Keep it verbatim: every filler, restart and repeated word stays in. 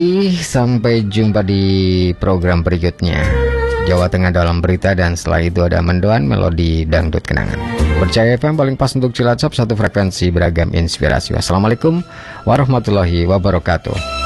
Sampai jumpa di program berikutnya, Jawa Tengah dalam berita, dan setelah itu ada mendoan melodi dangdut kenangan. Percaya F M paling pas untuk Cilacap, satu frekuensi beragam inspirasi. Wassalamualaikum warahmatullahi wabarakatuh.